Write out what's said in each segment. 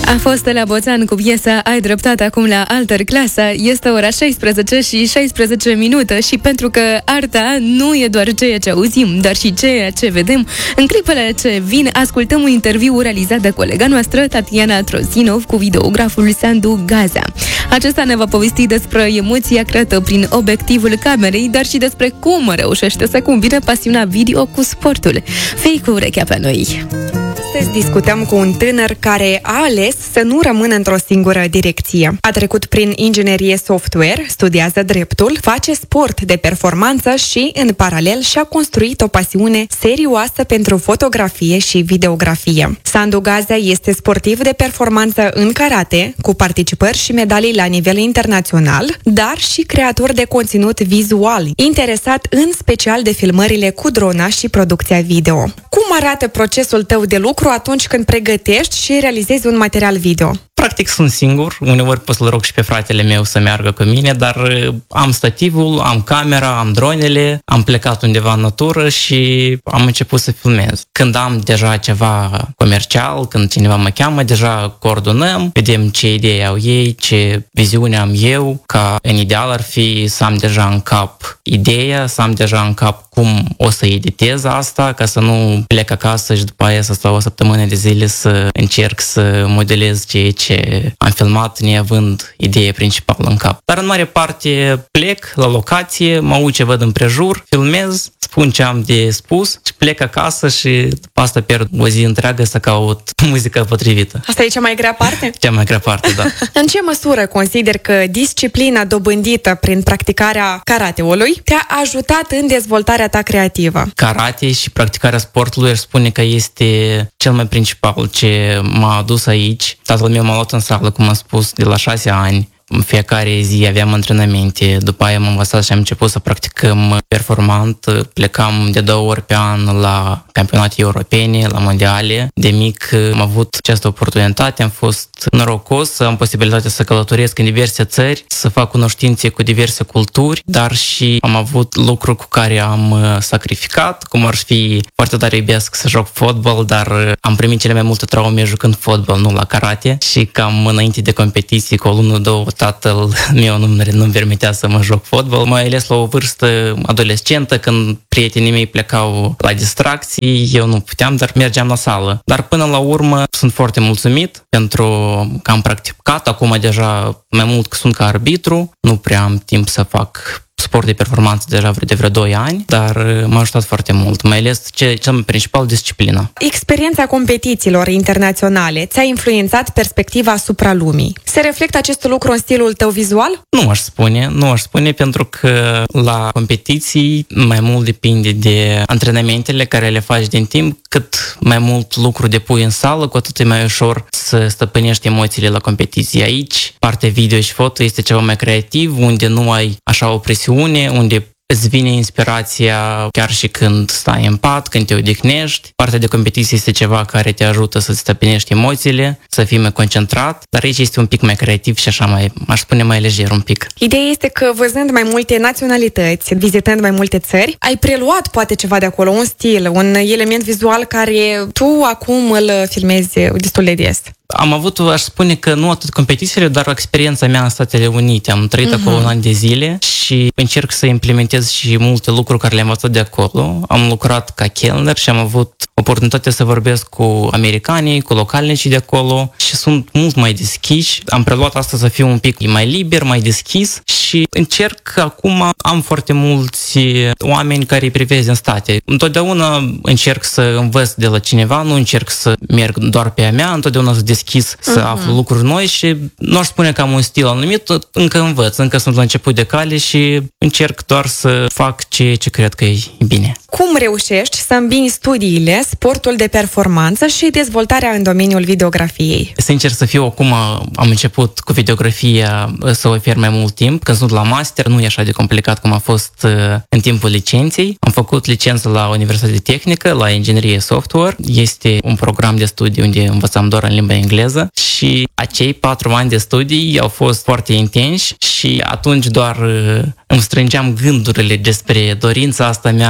A fost la Boțan cu piesa Ai dreptate acum la Alter Clasa. Este ora 16 și 16 minute și pentru că arta nu e doar ceea ce auzim, dar și ceea ce vedem, în clipele ce vin ascultăm un interviu realizat de colega noastră, Tatiana Trozinov, cu videograful Sandu Gaza. Acesta ne va povesti despre emoția creată prin obiectivul camerei, dar și despre cum reușește să combine pasiunea video cu sportul. Fii cu urechea pe noi! Astăzi discutăm cu un tânăr care a ales să nu rămână într-o singură direcție. A trecut prin inginerie software, studiază dreptul, face sport de performanță și, în paralel, și-a construit o pasiune serioasă pentru fotografie și videografie. Sandu Gaza este sportiv de performanță în karate, cu participări și medalii la nivel internațional, dar și creator de conținut vizual, interesat în special de filmările cu drona și producția video. Cum arată procesul tău de lucru atunci când pregătești și realizezi un material video? Practic sunt singur, uneori pot să-l rog și pe fratele meu să meargă cu mine, dar am stativul, am camera, am dronele, am plecat undeva în natură și am început să filmez. Când am deja ceva comercial, când cineva mă cheamă, deja coordonăm, vedem ce idei au ei, ce viziune am eu, ca în ideal ar fi să am deja în cap ideea, să am deja în cap cum o să editez asta, ca să nu plec acasă și după aia să stau o săptămână de zile să încerc să modelez ceea ce am filmat neavând ideea principală în cap. Dar în mare parte plec la locație, mă uit ce văd împrejur, filmez, spun ce am de spus și plec acasă și după asta pierd o zi întreagă să caut muzica potrivită. Asta e cea mai grea parte? Cea mai grea parte, da. În ce măsură consider că disciplina dobândită prin practicarea karateului te-a ajutat în dezvoltarea ta creativă? Karate și practicarea sportului aș spune că este cel mai principal ce m-a adus aici. Tatăl meu m-a luat în sală, cum am spus, de la 6 ani. În fiecare zi aveam antrenamente, după aia am învățat și am început să practicăm performant. Plecam de 2 ori pe an la campionate europene, la mondiale. De mic am avut această oportunitate, am fost norocos să am posibilitatea să călătoresc în diverse țări, să fac cunoștințe cu diverse culturi, dar și am avut lucruri cu care am sacrificat, cum ar fi foarte tare iubesc să joc fotbal, dar am primit cele mai multe traume jucând fotbal, nu la karate, și cam înainte de competiții, cu o lună, 2, tatăl meu nu-mi permitea să mă joc fotbal. Mai ales la o vârstă adolescentă, când prietenii mei plecau la distracții, eu nu puteam, dar mergeam la sală. Dar până la urmă sunt foarte mulțumit pentru că am practicat. Acum deja mai mult că sunt ca arbitru, nu prea am timp să fac sport de performanță deja de vreo 2 ani, dar m-a ajutat foarte mult, mai ales cel mai principal, disciplina. Experiența competițiilor internaționale ți-a influențat perspectiva asupra lumii. Se reflectă acest lucru în stilul tău vizual? Nu aș spune pentru că la competiții mai mult depinde de antrenamentele care le faci din timp, cât mai mult lucru depui în sală, cu atât e mai ușor să stăpânești emoțiile la competiții. Aici, partea video și foto este ceva mai creativ, unde nu ai așa o presiune, unde îți vine inspirația chiar și când stai în pat, când te odihnești. Partea de competiție este ceva care te ajută să-ți stăpânești emoțiile, să fii mai concentrat, dar aici este un pic mai creativ și așa mai, aș spune, mai lejer un pic. Ideea este că văzând mai multe naționalități, vizitând mai multe țări, ai preluat poate ceva de acolo, un stil, un element vizual care tu acum îl filmezi destul de des. Am avut, aș spune că nu atât competițiile, dar experiența mea în Statele Unite. Am trăit acolo 1 an de zile și încerc să implementez și multe lucruri care le-am învățat de acolo. Am lucrat ca chelner și am avut oportunitatea să vorbesc cu americanii, cu localnicii de acolo și sunt mult mai deschiși. Am preluat asta să fiu un pic mai liber, mai deschis și încerc acum, am foarte mulți oameni care îi privesc în state. Întotdeauna încerc să învăț de la cineva, nu încerc să merg doar pe a mea, întotdeauna să deschis să aflu lucruri noi și nu aș spune că am un stil anumit, încă învăț, încă sunt la început de cale și încerc doar să fac ce cred că e bine. Cum reușești să îmbini studiile, sportul de performanță și dezvoltarea în domeniul videografiei? Sincer să fiu, acum am început cu videografia să ofer mai mult timp. Când sunt la master, nu e așa de complicat cum a fost în timpul licenței. Am făcut licență la Universitatea Tehnică, la inginerie software. Este un program de studii unde învățam doar în limba engleză și acei 4 ani de studii au fost foarte intensi și atunci doar îmi strângeam gândurile despre dorința asta mea de a crea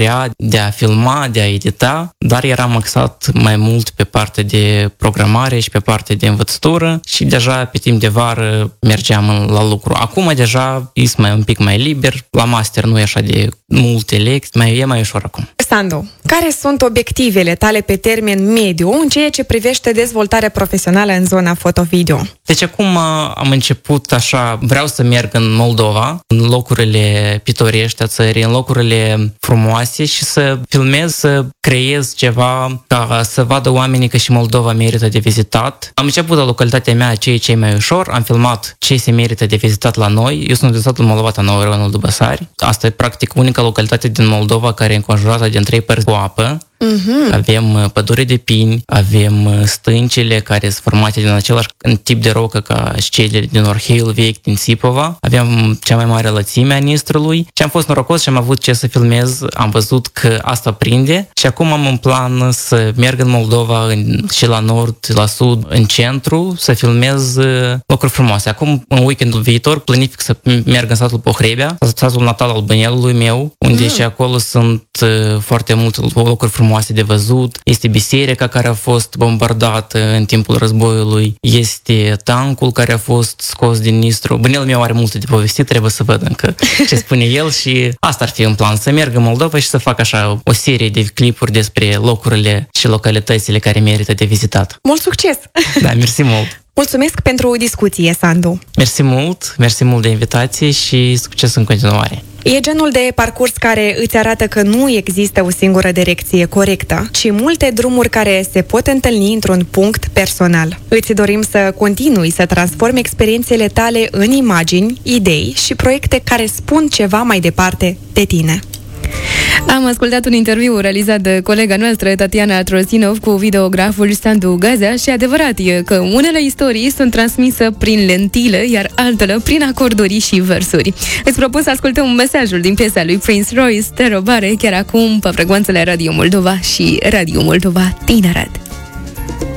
crea, de a filma, de a edita, dar eram axat mai mult pe partea de programare și pe partea de învățătură și deja pe timp de vară mergeam la lucru. Acum deja e un pic mai liber, la master nu e așa de multe lecții, e mai ușor acum. Sandu, care sunt obiectivele tale pe termen mediu în ceea ce privește dezvoltarea profesională în zona foto-video? Deci acum am început așa, vreau să merg în Moldova, în locurile pitorești a țării, în locurile frumoase și să filmez, să creez ceva ca să vadă oamenii că și Moldova merită de vizitat. Am început la localitatea mea ce e mai ușor, am filmat ce se merită de vizitat la noi. Eu sunt de satul Moldova, Nouă, raionul Dubăsari. Asta e practic unica localitate din Moldova care e înconjurată din 3 părți cu apă. Avem pădure de pini, avem stâncile care sunt formate din același tip de rocă ca și cele din Orheiul Vechi, din Sipova. Avem cea mai mare lățime a Nistrului și am fost norocos și am avut ce să filmez. Am văzut că asta prinde și acum am în plan să merg în Moldova și la nord, la sud, în centru, să filmez locuri frumoase. Acum, în weekendul viitor, planific să merg în satul Pohrebea, satul natal al bănielului meu, unde și acolo sunt foarte multe locuri frumoase de văzut. Este biserica care a fost bombardată în timpul războiului, este tancul care a fost scos din Nistru. Bănielul meu are multe de povestit, trebuie să văd încă ce spune el și asta ar fi în plan, să merg în Moldova și să fac așa o serie de clipuri despre locurile și localitățile care merită de vizitat. Mult succes! Da, mersi mult! Mulțumesc pentru discuție, Sandu! Mersi mult de invitație și succes în continuare! E genul de parcurs care îți arată că nu există o singură direcție corectă, ci multe drumuri care se pot întâlni într-un punct personal. Îți dorim să continui să transformi experiențele tale în imagini, idei și proiecte care spun ceva mai departe de tine. Am ascultat un interviu realizat de colega noastră, Tatiana Trosinov, cu videograful Sandu Gazea și adevărat e că unele istorii sunt transmise prin lentile, iar altele prin acorduri și versuri. Îți propun să ascultăm mesajul din piesa lui Prince Royce, Te robare, chiar acum pe frecvențele Radio Moldova și Radio Moldova Tineret.